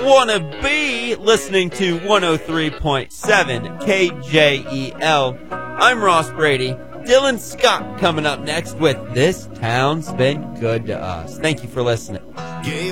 want to be listening to 103.7 KJEL. I'm Ross Brady. Dylan Scott coming up next with This Town's Been Good to Us. Thank you for listening.